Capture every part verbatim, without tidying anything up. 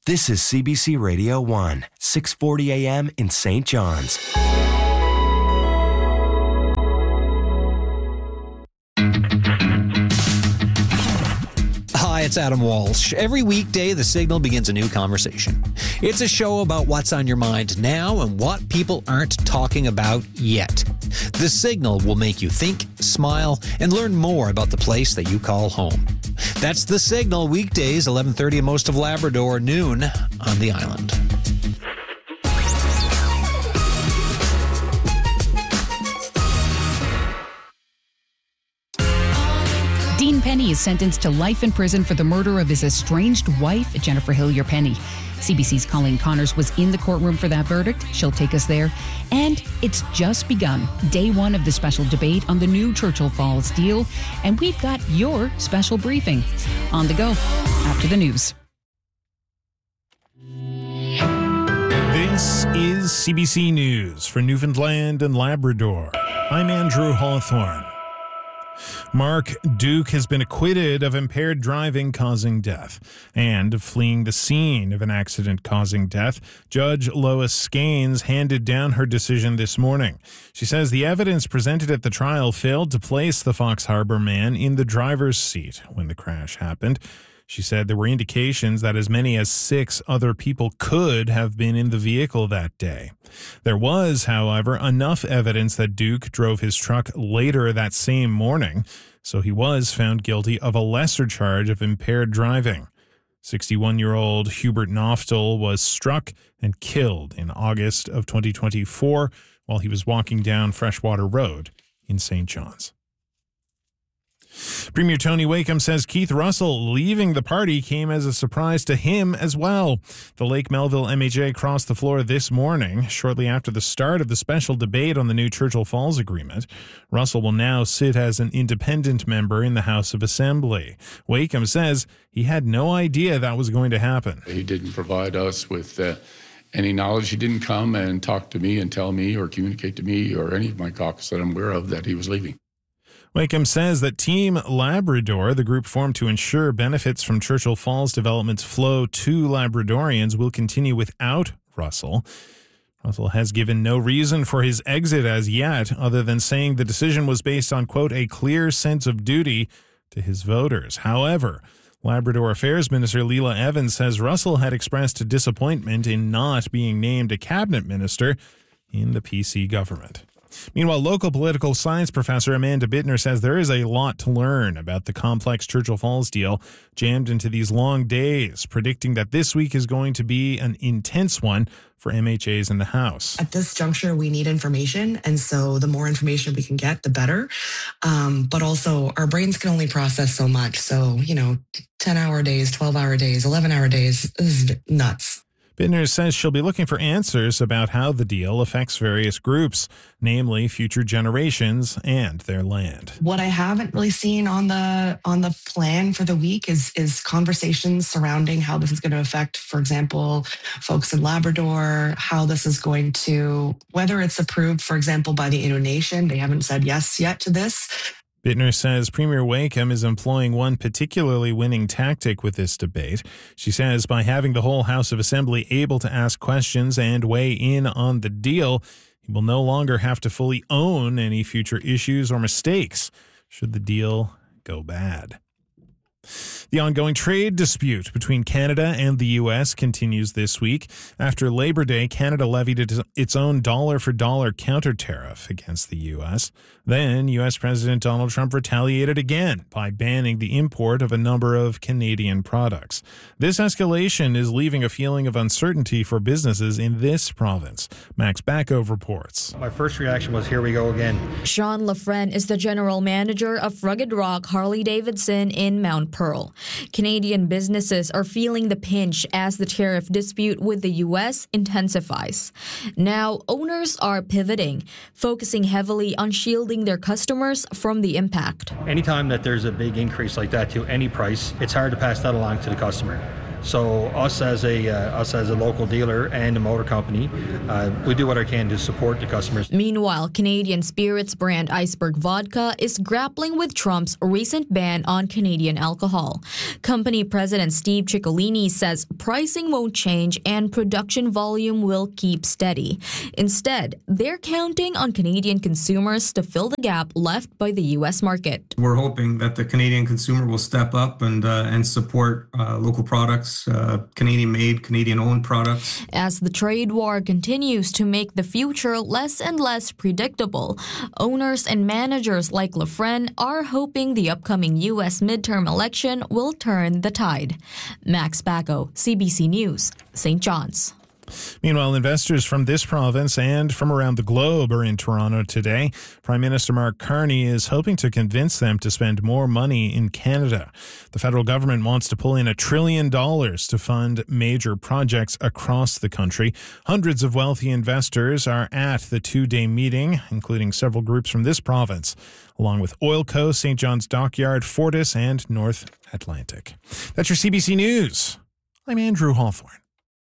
This is C B C Radio one, six forty A M in Saint John's. Hi, it's Adam Walsh. Every weekday, The Signal begins a new conversation. It's a show about what's on your mind now and what people aren't talking about yet. The Signal will make you think, smile, and learn more about the place that you call home. That's The Signal, weekdays, eleven thirty in most of Labrador, noon on the island. Dean Penny is sentenced to life in prison for the murder of his estranged wife, Jennifer Hillier-Penny. C B C's Colleen Connors was in the courtroom for that verdict. She'll take us there. And it's just begun, day one of the special debate on the new Churchill Falls deal. And we've got your special briefing on the go after the news. This is C B C News for Newfoundland and Labrador. I'm Andrew Hawthorne. Mark Duke has been acquitted of impaired driving causing death and of fleeing the scene of an accident causing death. Judge Lois Skeins handed down her decision this morning. She says the evidence presented at the trial failed to place the Fox Harbour man in the driver's seat when the crash happened. She said there were indications that as many as six other people could have been in the vehicle that day. There was, however, enough evidence that Duke drove his truck later that same morning, so he was found guilty of a lesser charge of impaired driving. sixty-one-year-old Hubert Noftel was struck and killed in August of twenty twenty-four while he was walking down Freshwater Road in Saint John's. Premier Tony Wakeham says Keith Russell leaving the party came as a surprise to him as well. The Lake Melville M H A crossed the floor this morning, shortly after the start of the special debate on the new Churchill Falls agreement. Russell will now sit as an independent member in the House of Assembly. Wakeham says he had no idea that was going to happen. He didn't provide us with uh, any knowledge. He didn't come and talk to me and tell me or communicate to me or any of my caucus that I'm aware of that he was leaving. Wakeham says that Team Labrador, the group formed to ensure benefits from Churchill Falls development's flow to Labradorians, will continue without Russell. Russell has given no reason for his exit as yet, other than saying the decision was based on, quote, a clear sense of duty to his voters. However, Labrador Affairs Minister Leela Evans says Russell had expressed disappointment in not being named a cabinet minister in the P C government. Meanwhile, local political science professor Amanda Bittner says there is a lot to learn about the complex Churchill Falls deal jammed into these long days, predicting that this week is going to be an intense one for M H As in the House. At this juncture, we need information, and so the more information we can get, the better. Um, but also, our brains can only process so much. So, you know, ten-hour days, twelve-hour days, eleven-hour days, this is nuts. Bittner says she'll be looking for answers about how the deal affects various groups, namely future generations and their land. What I haven't really seen on the on the plan for the week is is conversations surrounding how this is going to affect, for example, folks in Labrador, how this is going to, whether it's approved, for example, by the Innu Nation. They haven't said yes yet to this. Bittner says Premier Wakeham is employing one particularly winning tactic with this debate. She says by having the whole House of Assembly able to ask questions and weigh in on the deal, he will no longer have to fully own any future issues or mistakes should the deal go bad. The ongoing trade dispute between Canada and the U S continues this week. After Labor Day, Canada levied its own dollar-for-dollar counter tariff against the U S. Then, U S President Donald Trump retaliated again by banning the import of a number of Canadian products. This escalation is leaving a feeling of uncertainty for businesses in this province. Max Backo reports. My first reaction was, here we go again. Sean LaFrenne is the general manager of Rugged Rock Harley-Davidson in Mount Pearl. Canadian businesses are feeling the pinch as the tariff dispute with the U S intensifies. Now, owners are pivoting, focusing heavily on shielding their customers from the impact. Anytime that there's a big increase like that to any price, it's hard to pass that along to the customer. So us as a uh, us as a local dealer and a motor company, uh, we do what I can to support the customers. Meanwhile, Canadian spirits brand Iceberg Vodka is grappling with Trump's recent ban on Canadian alcohol. Company president Steve Ciccolini says pricing won't change and production volume will keep steady. Instead, they're counting on Canadian consumers to fill the gap left by the U S market. We're hoping that the Canadian consumer will step up and uh, and support uh, local products, uh, Canadian-made, Canadian-owned products. As the trade war continues to make the future less and less predictable, owners and managers like LaFrenne are hoping the upcoming U S midterm election will turn the tide. Max Bacco, C B C News, Saint John's. Meanwhile, investors from this province and from around the globe are in Toronto today. Prime Minister Mark Carney is hoping to convince them to spend more money in Canada. The federal government wants to pull in a trillion dollars to fund major projects across the country. Hundreds of wealthy investors are at the two-day meeting, including several groups from this province, along with Oilco, Saint John's Dockyard, Fortis, and North Atlantic. That's your C B C News. I'm Andrew Hawthorne.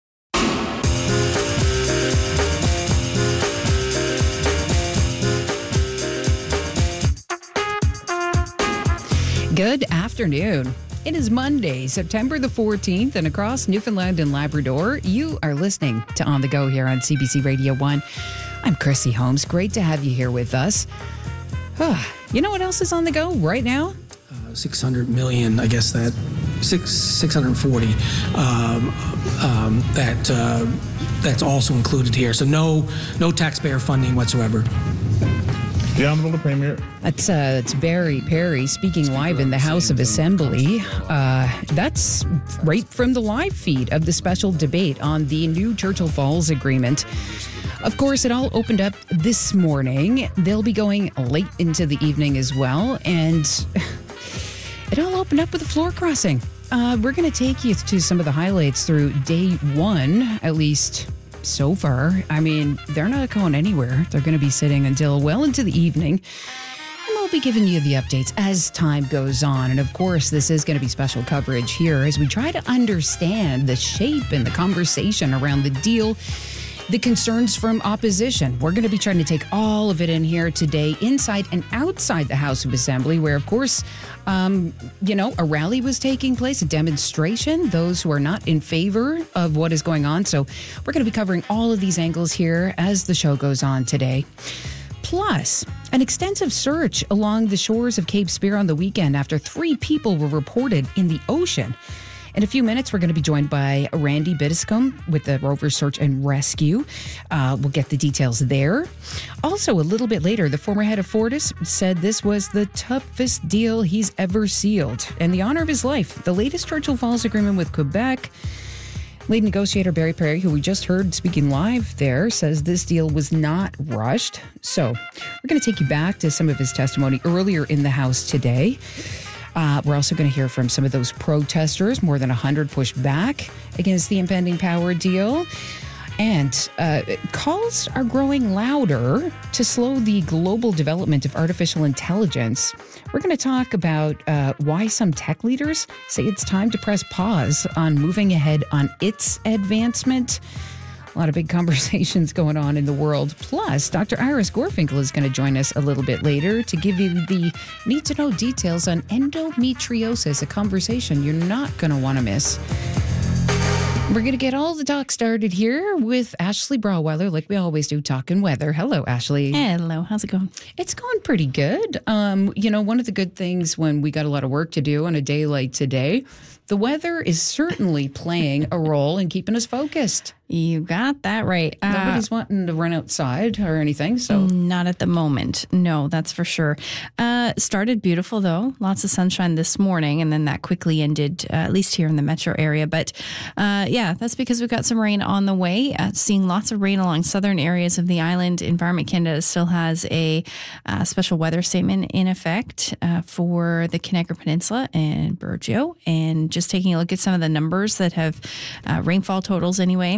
Good afternoon. It is Monday, September the fourteenth, and across Newfoundland and Labrador, you are listening to On the Go here on C B C Radio one. I'm Chrissy Holmes. Great to have you here with us. You know what else is on the go right now? Uh, six hundred million, I guess that, six, 640, um, um, that, uh, that's also included here. So no, no taxpayer funding whatsoever. The Honourable Premier. That's, uh, that's Barry Perry speaking Speaker live in the House of Assembly. Uh, that's right from the live feed of the special debate on the new Churchill Falls Agreement. Of course, it all opened up this morning. They'll be going late into the evening as well. And it all opened up with a floor crossing. Uh, we're going to take you to some of the highlights through day one, at least so far. I mean, they're not going anywhere. They're going to be sitting until well into the evening. And we'll be giving you the updates as time goes on. And of course, this is going to be special coverage here as we try to understand the shape and the conversation around the deal, the concerns from opposition. We're going to be trying to take all of it in here today, inside and outside the House of Assembly, where, of course, um, you know, a rally was taking place, a demonstration, those who are not in favor of what is going on. So we're going to be covering all of these angles here as the show goes on today. Plus, an extensive search along the shores of Cape Spear on the weekend after three people were reported in the ocean. In a few minutes, we're going to be joined by Randy Biddiscombe with the Rover Search and Rescue. Uh, we'll get the details there. Also, a little bit later, the former head of Fortis said this was the toughest deal he's ever sealed. In the honor of his life, the latest Churchill Falls Agreement with Quebec. Lead negotiator Barry Perry, who we just heard speaking live there, says this deal was not rushed. So we're going to take you back to some of his testimony earlier in the House today. Uh, we're also going to hear from some of those protesters. More than one hundred pushed back against the impending power deal. And uh, calls are growing louder to slow the global development of artificial intelligence. We're going to talk about uh, why some tech leaders say it's time to press pause on moving ahead on its advancement. A lot of big conversations going on in the world. Plus, Doctor Iris Gorfinkel is going to join us a little bit later to give you the need-to-know details on endometriosis, a conversation you're not going to want to miss. We're going to get all the talk started here with Ashley Brawweiler, like we always do, talking weather. Hello, Ashley. Hello. How's it going? It's going pretty good. Um, you know, one of the good things when we got a lot of work to do on a day like today, the weather is certainly playing a role in keeping us focused. You got that right. Nobody's uh, wanting to run outside or anything, so. Not at the moment. No, that's for sure. Uh, started beautiful, though. Lots of sunshine this morning, and then that quickly ended, uh, at least here in the metro area. But uh, yeah, that's because we've got some rain on the way. Uh, seeing lots of rain along southern areas of the island. Environment Canada still has a uh, special weather statement in effect uh, for the Conegra Peninsula and Burgeo. And just taking a look at some of the numbers that have uh, rainfall totals anyway.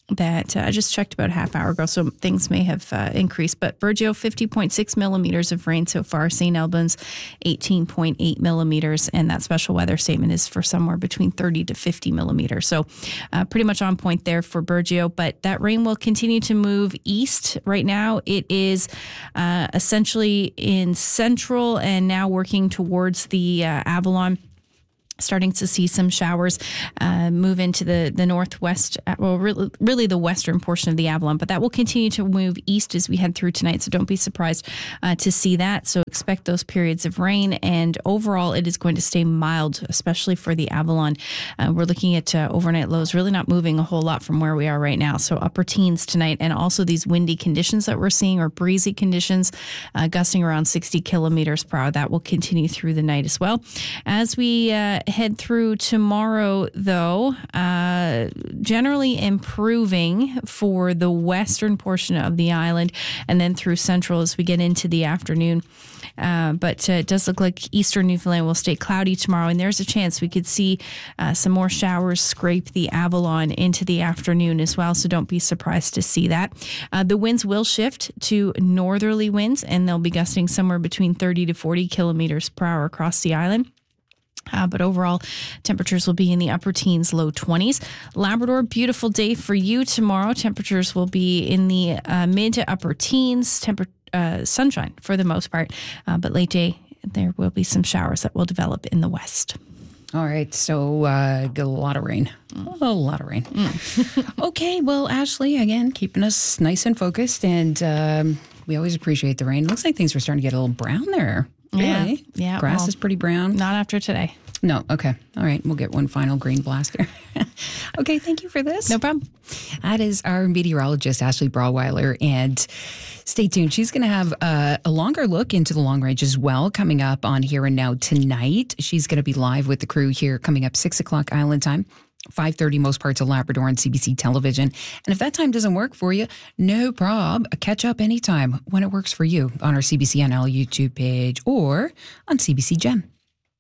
that uh, I just checked about a half hour ago, so things may have uh, increased. But Burgeo, fifty point six millimeters of rain so far. Saint Albans, eighteen point eight millimeters. And that special weather statement is for somewhere between thirty to fifty millimeters. So uh, pretty much on point there for Burgeo. But that rain will continue to move east. Right now, it is uh, essentially in central and now working towards the uh, Avalon. Starting to see some showers uh, move into the, the northwest, well, really, really the western portion of the Avalon, but that will continue to move east as we head through tonight. So don't be surprised uh, to see that. So expect those periods of rain. And overall, it is going to stay mild, especially for the Avalon. Uh, we're looking at uh, overnight lows really not moving a whole lot from where we are right now. So upper teens tonight. And also these windy conditions that we're seeing, or breezy conditions, uh, gusting around sixty kilometers per hour. That will continue through the night as well. As we uh, head through tomorrow, though, uh, generally improving for the western portion of the island and then through central as we get into the afternoon. Uh, but uh, it does look like eastern Newfoundland will stay cloudy tomorrow, and there's a chance we could see uh, some more showers scrape the Avalon into the afternoon as well, so don't be surprised to see that. Uh, the winds will shift to northerly winds, and they'll be gusting somewhere between thirty to forty kilometers per hour across the island. Uh, but overall, temperatures will be in the upper teens, low twenties. Labrador, beautiful day for you tomorrow. Temperatures will be in the uh, mid to upper teens. Temper- uh, sunshine for the most part. Uh, but late day, there will be some showers that will develop in the west. All right, so uh, get a lot of rain. Mm. A lot of rain. Mm. Okay, well, Ashley, again, keeping us nice and focused, and um, we always appreciate the rain. Looks like things are starting to get a little brown there. Yeah, really? yeah. Grass well, is pretty brown. Not after today. No, okay. All right, we'll get one final green blast here. Okay, thank you for this. No problem. That is our meteorologist, Ashley Brawweiler, and stay tuned. She's going to have uh, a longer look into the long range as well coming up on Here and Now tonight. She's going to be live with the crew here coming up six o'clock Island time. five thirty most parts of Labrador on C B C television. And if that time doesn't work for you, no prob. Catch up anytime when it works for you on our C B C N L YouTube page or on C B C Gem.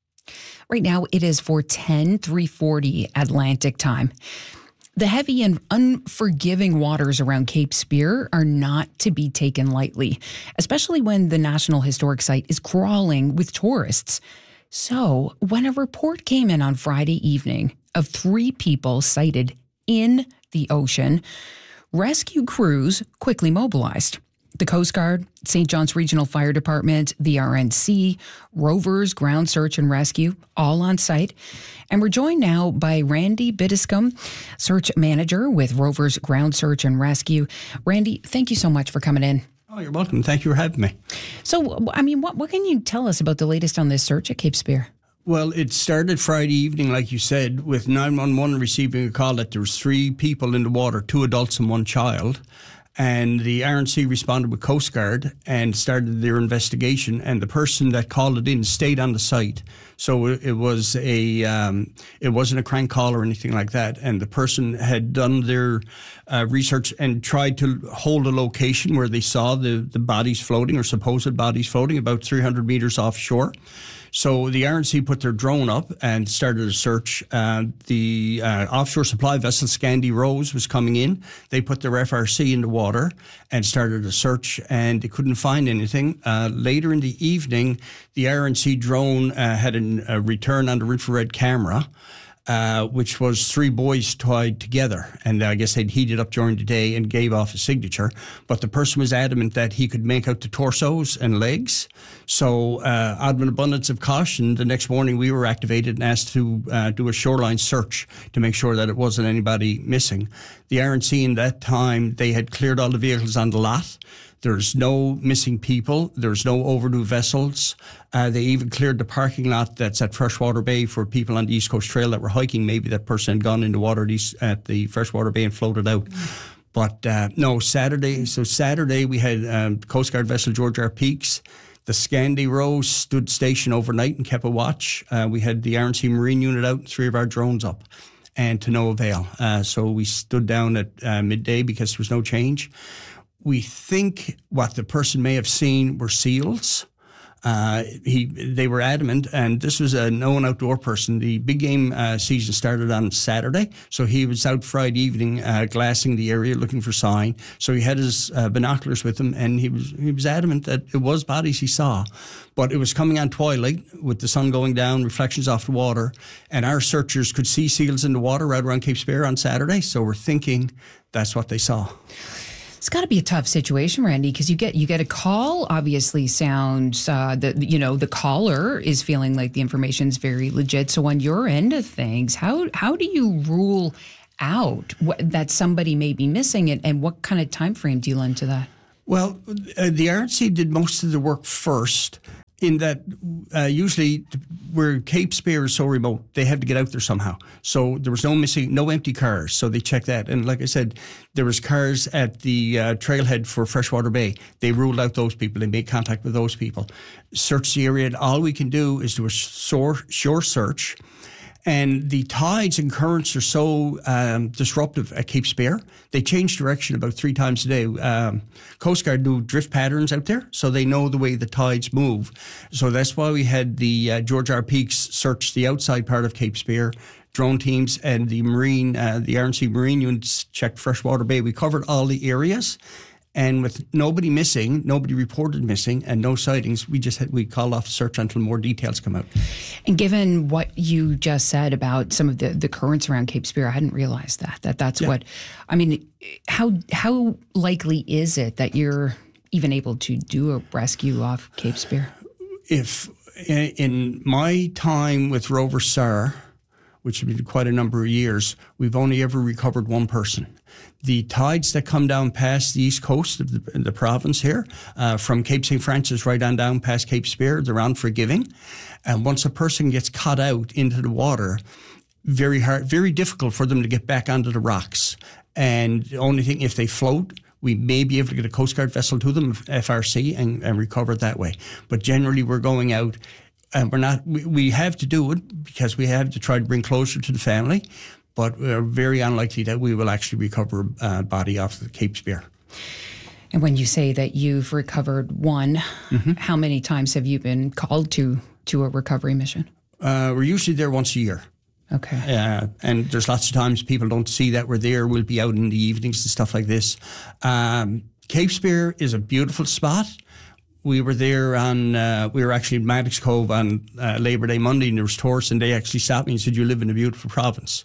Right now it is four ten, three forty Atlantic time. The heavy and unforgiving waters around Cape Spear are not to be taken lightly, especially when the National Historic Site is crawling with tourists. So when a report came in on Friday evening of three people sighted in the ocean, rescue crews quickly mobilized. The Coast Guard, Saint John's Regional Fire Department, the R N C, Rovers Ground Search and Rescue, all on site. And we're joined now by Randy Biddiscombe, Search Manager with Rovers Ground Search and Rescue. Randy, thank you so much for coming in. Oh, you're welcome. Thank you for having me. So, I mean, what, what can you tell us about the latest on this search at Cape Spear? Well, it started Friday evening, like you said, with nine one one receiving a call that there was three people in the water, two adults and one child. And the R N C responded with Coast Guard and started their investigation. And the person that called it in stayed on the site, so it was a um, it wasn't a crank call or anything like that. And the person had done their uh, research and tried to hold a location where they saw the the bodies floating or supposed bodies floating about three hundred meters offshore. So the R N C put their drone up and started a search. Uh, the uh, offshore supply vessel Scandi Rose was coming in. They put their F R C in the water and started a search, and they couldn't find anything. Uh, later in the evening, the R N C drone uh, had an, a return under infrared camera, Uh, which was three boys tied together. And I guess they'd heated up during the day and gave off a signature. But the person was adamant that he could make out the torsos and legs. So uh, out of an abundance of caution, the next morning we were activated and asked to uh, do a shoreline search to make sure that it wasn't anybody missing. The R N C in that time, they had cleared all the vehicles on the lot. There's no missing people. There's no overdue vessels. Uh, they even cleared the parking lot that's at Freshwater Bay for people on the East Coast Trail that were hiking. Maybe that person had gone in the water at the Freshwater Bay and floated out. Mm. But uh, no, Saturday. So Saturday we had um, Coast Guard vessel George R. Peaks. The Scandi Rose stood station overnight and kept a watch. Uh, we had the R N C Marine unit out and three of our drones up, and to no avail. Uh, so we stood down at uh, midday because there was no change. We think what the person may have seen were seals. Uh, he, they were adamant, and this was a known outdoor person. The big game uh, season started on Saturday, so he was out Friday evening uh, glassing the area, looking for sign. So he had his uh, binoculars with him, and he was he was adamant that it was bodies he saw. But it was coming on twilight with the sun going down, reflections off the water, and our searchers could see seals in the water right around Cape Spear on Saturday, so we're thinking that's what they saw. It's got to be a tough situation, Randy, because you get you get a call. Obviously, sounds uh, that you know the caller is feeling like the information's very legit. So on your end of things, how how do you rule out what, that somebody may be missing, and, and what kind of time frame do you lend to that? Well, uh, the R N C did most of the work first. In that, uh, usually where Cape Spear is so remote, they have to get out there somehow. So there was no missing, no empty cars. So they checked that. And like I said, there was cars at the uh, trailhead for Freshwater Bay. They ruled out those people. They made contact with those people. Search the area. And all we can do is do a shore, shore search. And the tides and currents are so um, disruptive at Cape Spear. They change direction about three times a day. Um, Coast Guard do drift patterns out there, so they know the way the tides move. So that's why we had the uh, George R. Peaks search the outside part of Cape Spear. Drone teams and the Marine, uh, the R N C Marine units checked Freshwater Bay. We covered all the areas. And with nobody missing, nobody reported missing, and no sightings, we just had, we called off the search until more details come out. And given what you just said about some of the, the currents around Cape Spear, I hadn't realized that. That that's yeah. what, I mean, how how likely is it that you're even able to do a rescue off Cape Spear? If in my time with Rover S A R, which has been quite a number of years, we've only ever recovered one person. The tides that come down past the east coast of the, the province here, uh, from Cape Saint Francis right on down past Cape Spear, they're unforgiving. And once a person gets caught out into the water, very hard, very difficult for them to get back onto the rocks. And the only thing, if they float, we may be able to get a Coast Guard vessel to them, F R C, and, and recover it that way. But generally, we're going out. And we're not, we, we have to do it because we have to try to bring closure to the family, but we're very unlikely that we will actually recover a body off the Cape Spear. And when you say that you've recovered one, mm-hmm. how many times have you been called to, to a recovery mission? Uh, we're usually there once a year. Okay. Uh, and there's lots of times people don't see that we're there. We'll be out in the evenings and stuff like this. Um, Cape Spear is a beautiful spot. We were there on, uh, we were actually in Maddox Cove on uh, Labour Day Monday, and there was tourists, and they actually stopped me and said, "You live in a beautiful province."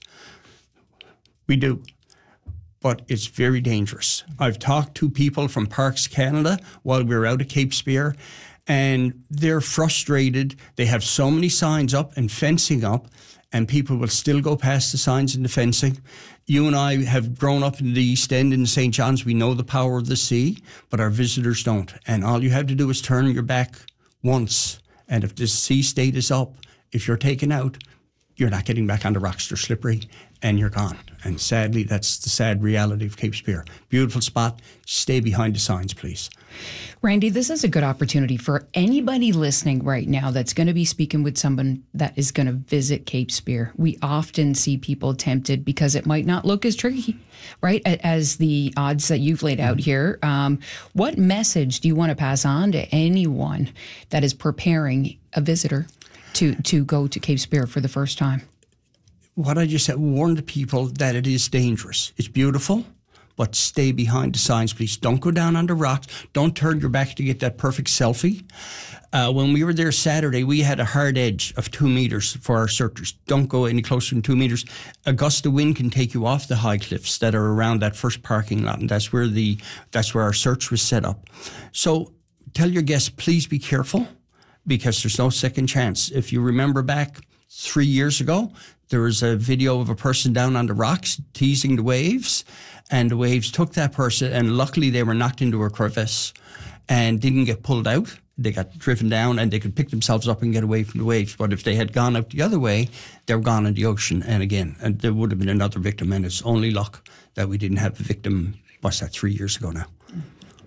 We do, but it's very dangerous. I've talked to people from Parks Canada while we were out at Cape Spear, and they're frustrated. They have so many signs up and fencing up, and people will still go past the signs and the fencing. You and I have grown up in the East End in Saint John's. We know the power of the sea, but our visitors don't. And all you have to do is turn your back once. And if the sea state is up, if you're taken out, you're not getting back on the rocks. They're slippery, and you're gone. And sadly, that's the sad reality of Cape Spear. Beautiful spot. Stay behind the signs, please. Randy, this is a good opportunity for anybody listening right now that's going to be speaking with someone that is going to visit Cape Spear. We often see people tempted because it might not look as tricky, right, as the odds that you've laid out here. Um, what message do you want to pass on to anyone that is preparing a visitor to, to go to Cape Spear for the first time? What I just said, warn the people that it is dangerous. It's beautiful, but stay behind the signs, please. Don't go down on the rocks. Don't turn your back to get that perfect selfie. Uh, when we were there Saturday, we had a hard edge of two meters for our searchers. Don't go any closer than two meters. A gust of wind can take you off the high cliffs that are around that first parking lot, and that's where the that's where our search was set up. So tell your guests, please be careful, because there's no second chance. If you remember back three years ago, there was a video of a person down on the rocks teasing the waves, and the waves took that person, and luckily they were knocked into a crevice and didn't get pulled out. They got driven down, and they could pick themselves up and get away from the waves. But if they had gone out the other way, they were gone in the ocean. And again, and there would have been another victim, and it's only luck that we didn't have a victim, what's that, three years ago now.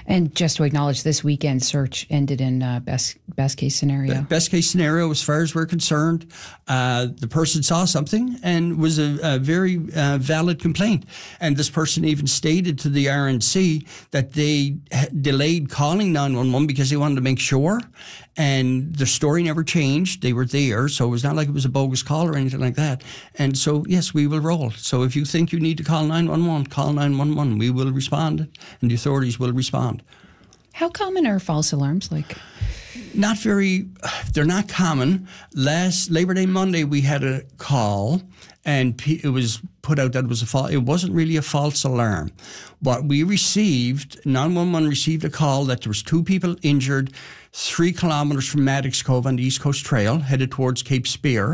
And just to acknowledge, this weekend search ended in uh, best best case scenario. Best case scenario, as far as we're concerned, uh, the person saw something and was a, a very uh, valid complaint. And this person even stated to the R N C that they delayed calling nine one one because they wanted to make sure. And the story never changed. They were there, so it was not like it was a bogus call or anything like that. And so, yes, we will roll. So if you think you need to call nine one one, call nine one one. We will respond, and the authorities will respond. How common are false alarms? Like, not very. They're not common. Last Labor Day Monday, we had a call, and it was put out that it was a false. It wasn't really a false alarm. What we received, nine one one received a call that there was two people injured, three kilometres from Maddox Cove on the East Coast Trail, headed towards Cape Spear.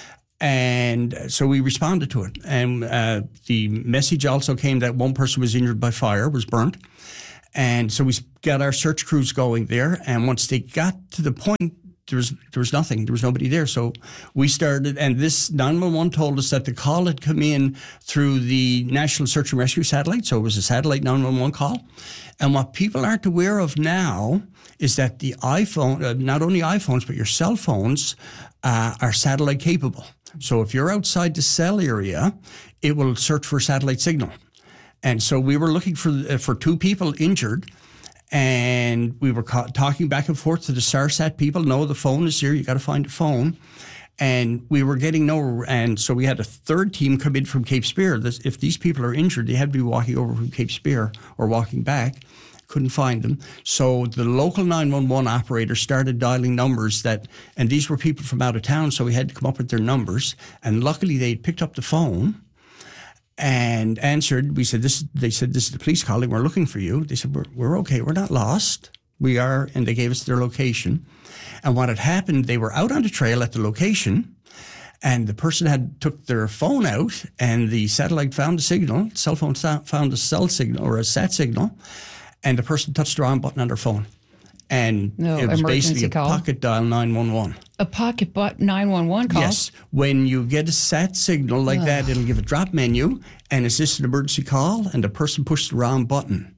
And so we responded to it. And uh, the message also came that one person was injured by fire, was burnt. And so we got our search crews going there. And once they got to the point, there was there was nothing. There was nobody there. So we started, and this nine one one told us that the call had come in through the National Search and Rescue satellite. So it was a satellite nine one one call. And what people aren't aware of now is that the iPhone, uh, not only iPhones, but your cell phones uh, are satellite capable. So if you're outside the cell area, it will search for a satellite signal. And so we were looking for uh, for two people injured, and we were ca- talking back and forth to the SARSAT people. No, the phone is here. You got to find the phone. And we were getting nowhere. And so we had a third team come in from Cape Spear. This, if these people are injured, they had to be walking over from Cape Spear or walking back. Couldn't find them. So the local nine one one operator started dialing numbers that, and these were people from out of town, so we had to come up with their numbers. And luckily they picked up the phone and answered. We said, this, they said, this is the police calling, we're looking for you. They said, we're, we're okay, we're not lost. We are, and they gave us their location. And what had happened, they were out on the trail at the location, and the person had took their phone out, and the satellite found a signal, cell phone found a cell signal or a sat signal, and the person touched the wrong button on their phone. And no, it was basically a call. pocket dial nine one one. A pocket bot nine one one call? Yes. When you get a sat signal like Ugh. that, it'll give a drop menu, and is this an emergency call? And the person pushed the wrong button.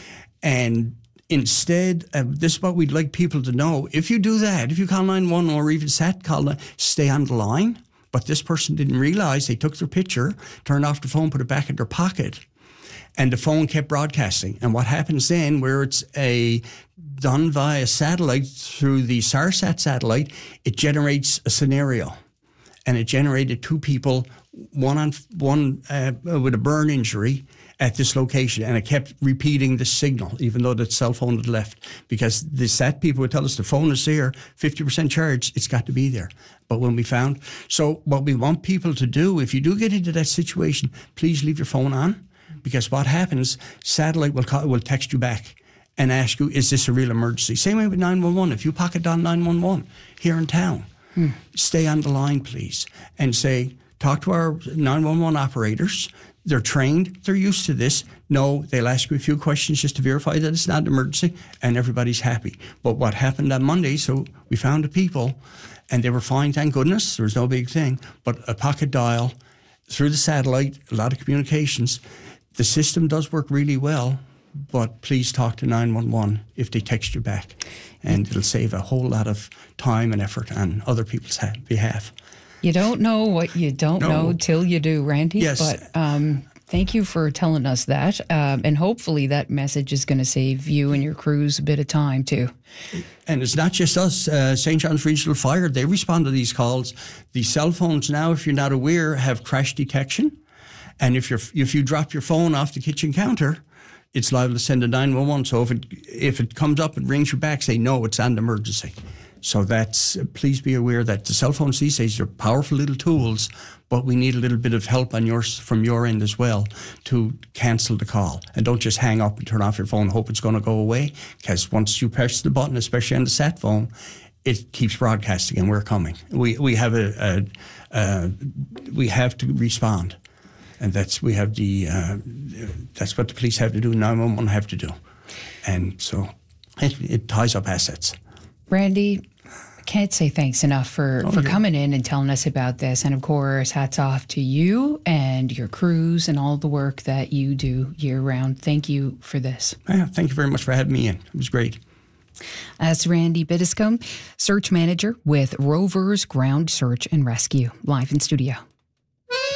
And instead, uh, this is what we'd like people to know. If you do that, if you call nine one one or even sat call, stay on the line. But this person didn't realize. They took their picture, turned off the phone, put it back in their pocket, and the phone kept broadcasting. And what happens then, where it's a done via satellite through the SARSAT satellite, it generates a scenario. And it generated two people, one on one uh, with a burn injury at this location. And it kept repeating the signal, even though the cell phone had left. Because the SAT people would tell us the phone is there, fifty percent charged, it's got to be there. But when we found, so what we want people to do, if you do get into that situation, please leave your phone on. Because what happens, satellite will call, will text you back and ask you, is this a real emergency? Same way with nine one one. If you pocket dial nine one one here in town, hmm. stay on the line, please, and say, talk to our nine one one operators. They're trained. They're used to this. No, they'll ask you a few questions just to verify that it's not an emergency, and everybody's happy. But what happened on Monday, so we found the people, and they were fine, thank goodness. There was no big thing. But a pocket dial through the satellite, a lot of communications. The system does work really well, but please talk to nine one one if they text you back, and it'll save a whole lot of time and effort on other people's ha- behalf. You don't know what you don't no. know till you do, Randy. Yes. But um, thank you for telling us that, um, and hopefully that message is going to save you and your crews a bit of time too. And it's not just us. Uh, Saint John's Regional Fire, they respond to these calls. The cell phones now, if you're not aware, have crash detection. And if you're if you drop your phone off the kitchen counter, it's liable to send a nine one one. So if it if it comes up and rings you back, say no, it's an emergency. So that's uh, please be aware that the cell phones these days are powerful little tools, but we need a little bit of help on yours from your end as well to cancel the call. And don't just hang up and turn off your phone and hope it's going to go away, because once you press the button, especially on the sat phone, it keeps broadcasting, and we're coming. We we have a, a, a we have to respond. And that's we have the uh, that's what the police have to do. nine one one have to do, and so it, it ties up assets. Randy, Can't say thanks enough for, Oh, for you're- coming in and telling us about this. And of course, hats off to you and your crews and all the work that you do year round. Thank you for this. Yeah, thank you very much for having me in. It was great. That's Randy Biddiscombe, search manager with Rovers Ground Search and Rescue, live in studio.